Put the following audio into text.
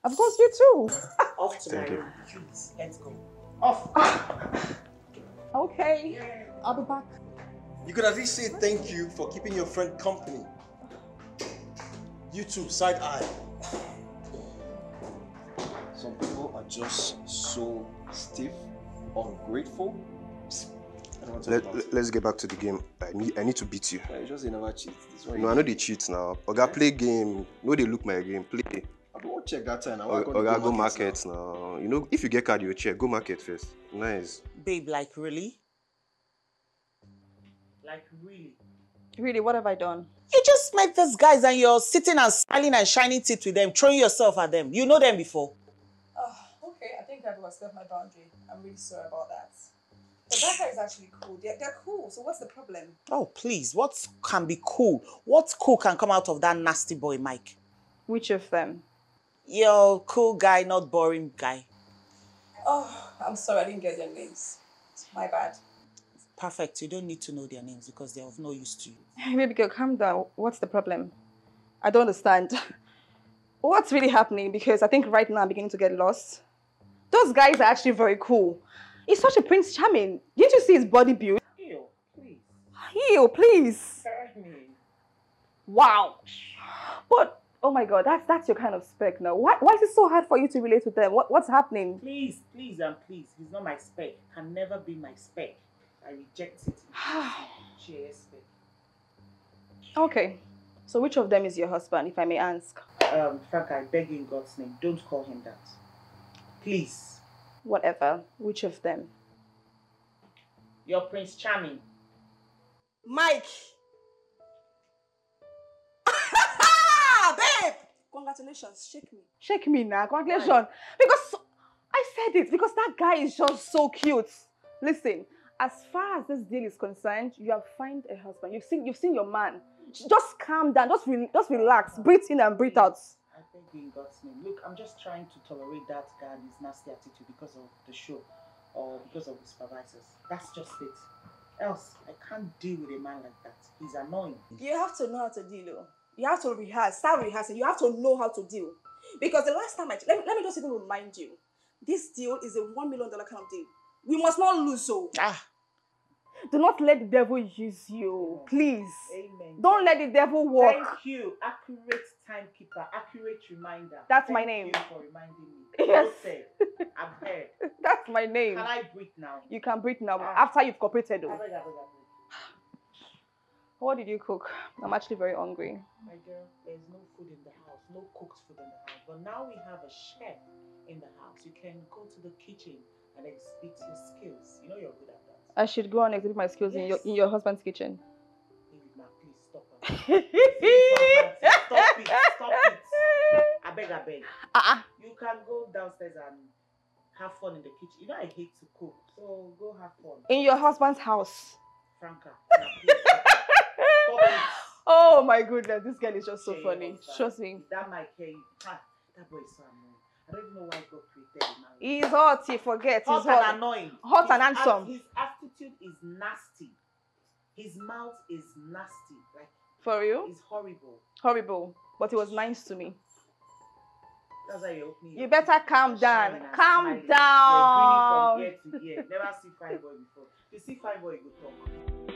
Of course, you too. Off to Thank my you. room. Please, let's go. Off. Okay, I'll be back. You could at least say thank you for keeping your friend company. You too, side eye. Some people are just so stiff, ungrateful. I don't want to talk about it. Let's get back to the game. I need to beat you. Yeah, you just say never cheat. This one No, I know they cheat now. Oga, play game. No, they look my game. Play. I don't check that time now. Oga, go market now. You know, if you get card, you check. Go market first. Nice. Babe, like really? Like really? Really, what have I done? You just met these guys and you're sitting and smiling and shining teeth with them, throwing yourself at them. You know them before. Okay, I think I've overstepped my boundary. I'm really sorry about that. But that guy is actually cool. They're cool, so what's the problem? Oh, please. What can be cool? What cool can come out of that nasty boy, Mike? Which of them? You're cool guy, not boring guy. Oh, I'm sorry, I didn't get their names. My bad. Perfect. You don't need to know their names because they're of no use to you. Baby girl, calm down. What's the problem? I don't understand. What's really happening? Because I think right now I'm beginning to get lost. Those guys are actually very cool. He's such a Prince Charming. Didn't you see his body build? Ew, please. Ew, please. Tell me. Wow. But, oh my God, that's your kind of spec now. Why is it so hard for you to relate with them? What's happening? Please, please, and please. He's not my spec. Can never be my spec. I reject it. JS spec. Okay. So which of them is your husband, if I may ask? Frank, I beg you in God's name, don't call him that. Please. Whatever. Which of them? You're Prince Charming. Mike! Babe! Congratulations. Shake me. Shake me now. Congratulations. Why? Because I said it. Because that guy is just so cute. Listen, as far as this deal is concerned, you have found a husband. You've seen your man. Just calm down. Just relax. Breathe in and breathe out. I beg you in God's name. Look, I'm just trying to tolerate that guy and his nasty attitude because of the show or because of the supervisors. That's just it. Else, I can't deal with a man like that. He's annoying. You have to know how to deal. You have to rehearse. Start rehearsing. You have to know how to deal. Because the last time let me just even remind you. This deal is a $1 million kind of deal. We must not lose so. Do not let the devil use you. Please. Amen. Don't let the devil walk. Thank you. Accurate timekeeper. Accurate reminder. That's my name. Thank you for reminding me. Yes. Noted. I've heard. That's my name. Can I breathe now? You can breathe now after you've cooperated. Though. I beg. What did you cook? I'm actually very hungry. My girl, there's no food in the house. No cooked food in the house. But now we have a chef in the house. You can go to the kitchen and exhibit your skills. You know you're good at that. I should go and exhibit my skills in your husband's kitchen. David, man, please stop it. Stop it. I beg. You can go downstairs and have fun in the kitchen. You know I hate to cook, so go have fun. In your husband's house. Franca, now please stop it. Oh my goodness, this girl is just so funny. Trust me. That might carry. That boy is so annoying. I don't even know why God created him. He's hot, he forgets. Hot He's hot and annoying. Hot and handsome. His attitude is nasty. His mouth is nasty. Like, for real? it's horrible. Horrible. But he was nice to me. That's why you're opening. You better calm down. Calm You're down. grinning from ear to ear. Never see fine boy before. You see fine boy, you go talk.